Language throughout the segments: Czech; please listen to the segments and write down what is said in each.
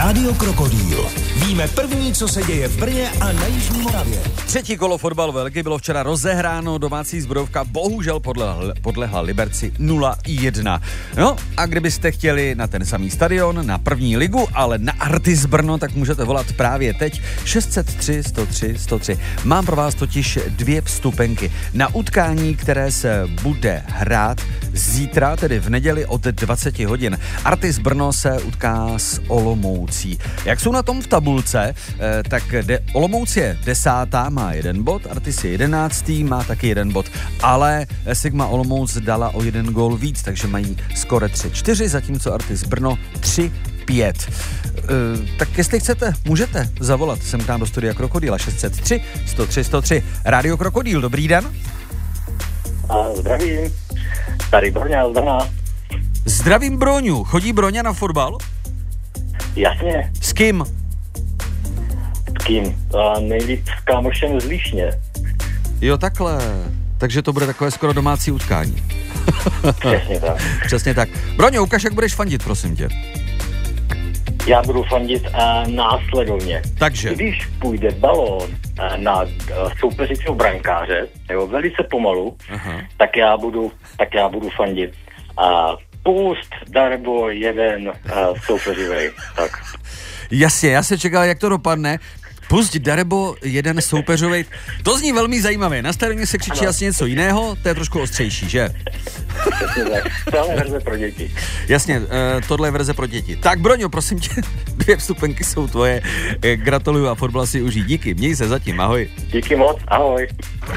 Rádio Krokodýl. Víme první, co se děje v Brně a na Jižní Moravě. Třetí kolo fotbalové ligy bylo včera rozehráno, domácí Zbrojovka bohužel podlehla Liberci 0-1. No a kdybyste chtěli na ten samý stadion, na první ligu, ale na Artis Brno, tak můžete volat právě teď 603 103 103. Mám pro vás totiž 2 vstupenky na utkání, které se bude hrát zítra, tedy v neděli od 20 hodin. Artis Brno se utká s Olomoucí. Jak jsou na tom v tabulce, tak Olomouc je 10. má 1 bod, Artis je 11. má taky 1 bod, ale Sigma Olomouc dala o 1 gól víc, takže mají skore 3-4, zatímco Artis Brno 3-5. Tak jestli chcete, můžete zavolat sem tam do studia Krokodýla 603 103 103. Rádio Krokodýl, dobrý den. Zdravím, tady Broňa z Brna. Zdravím Broňu, chodí Broňa na fotbal? Jasně. S kým? S kým? Nejlíp s kámošem z Líšně. Jo, takhle. Takže to bude takové skoro domácí utkání. Přesně tak. Přesně tak. Broňo, ukaž, jak budeš fandit, prosím tě. Já budu fandit následovně. Takže. Když půjde balón na soupeřícího brankáře, jo, velice pomalu, tak já budu fandit. Pust, Darbo, jeden soupeřivej. Tak. Jasně, já se čekal, jak to dopadne. Pusť Darebo, jeden soupeřovej. To zní velmi zajímavé. Na stadionu se křičí asi něco jiného, to je trošku ostřejší, že? Tohle je verze pro děti. Jasně, tohle je verze pro děti. Tak Broňo, prosím tě, 2 vstupenky jsou tvoje. Gratuluju a fotbal si užij. Díky, měj se zatím, ahoj. Díky moc, ahoj.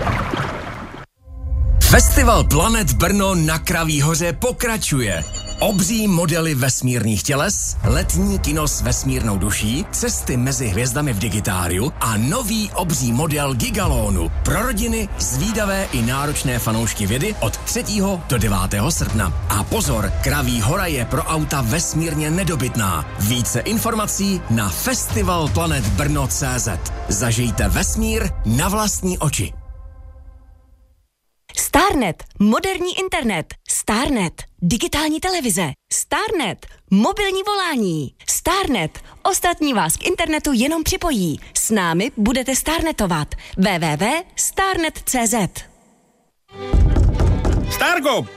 Festival Planet Brno na Kraví hoře pokračuje. Obří modely vesmírných těles, letní kino s vesmírnou duší, cesty mezi hvězdami v digitáriu a nový obří model Gigalonu pro rodiny, zvídavé i náročné fanoušky vědy od 3. do 9. srpna. A pozor, Kraví hora je pro auta vesmírně nedobytná. Více informací na festivalplanetbrno.cz. Zažijte vesmír na vlastní oči. Starnet, moderní internet. Starnet, digitální televize. Starnet, mobilní volání. Starnet, ostatní vás k internetu jenom připojí. S námi budete starnetovat. www.starnet.cz. Stargo,